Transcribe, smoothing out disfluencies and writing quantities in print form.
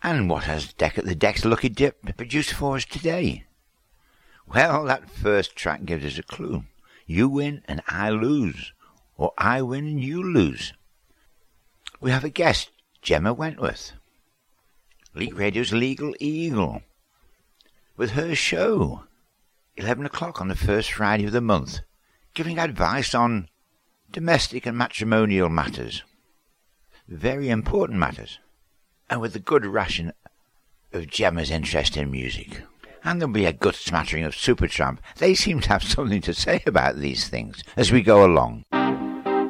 And what has the Dex Lucky Dip produced for us today? Well, that first track gives us a clue. You win and I lose, or I win and you lose. We have a guest, Gemma Wentworth, Leak Radio's Legal Eagle, with her show, 11 o'clock on the first Friday of the month, giving advice on domestic and matrimonial matters, very important matters, and with a good ration of Gemma's interest in music. And there'll be a good smattering of Supertramp. They seem to have something to say about these things as we go along.